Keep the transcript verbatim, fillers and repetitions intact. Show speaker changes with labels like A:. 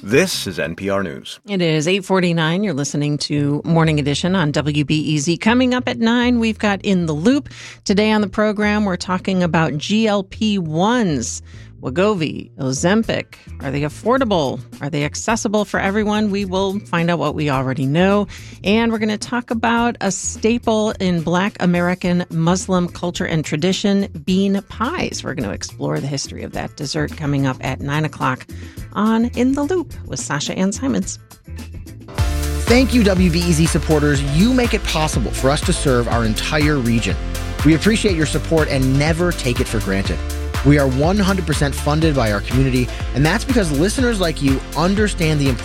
A: This is N P R News.
B: It is eight forty-nine. You're listening to Morning Edition on W B E Z. Coming up at nine, we've got In the Loop. Today on the program, we're talking about G L P ones. Wegovy, Ozempic. Are they affordable? Are they accessible for everyone? We will find out what we already know. And we're going to talk about a staple in Black American Muslim culture and tradition, bean pies. We're going to explore the history of that dessert coming up at nine o'clock on In the Loop with Sasha Ann Simons.
C: Thank you, W B E Z supporters. You make it possible for us to serve our entire region. We appreciate your support and never take it for granted. We are one hundred percent funded by our community, and that's because listeners like you understand the importance